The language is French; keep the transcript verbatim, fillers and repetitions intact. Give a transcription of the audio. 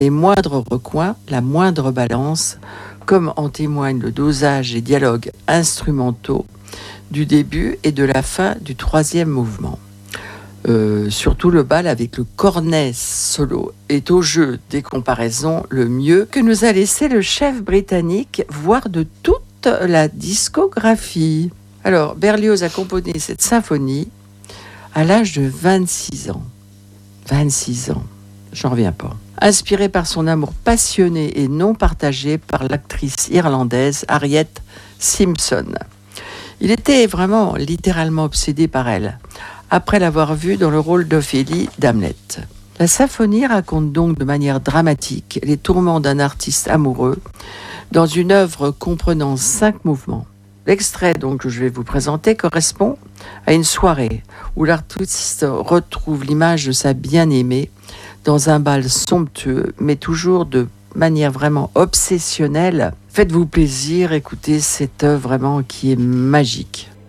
les moindres recoins, la moindre balance, comme en témoignent le dosage et dialogues instrumentaux du début et de la fin du troisième mouvement. Euh, surtout le bal avec le cornet solo est au jeu des comparaisons le mieux que nous a laissé le chef britannique, voire de toute la discographie. Alors, Berlioz a composé cette symphonie à l'âge de vingt-six ans. vingt-six ans, j'en reviens pas. Inspiré par son amour passionné et non partagé par l'actrice irlandaise Harriet Simpson. Il était vraiment littéralement obsédé par elle, après l'avoir vue dans le rôle d'Ophélie d'Hamlet. La symphonie raconte donc de manière dramatique les tourments d'un artiste amoureux dans une œuvre comprenant cinq mouvements. L'extrait donc que je vais vous présenter correspond à une soirée où l'artiste retrouve l'image de sa bien-aimée dans un bal somptueux, mais toujours de manière vraiment obsessionnelle. Faites-vous plaisir, écoutez cette œuvre vraiment qui est magique.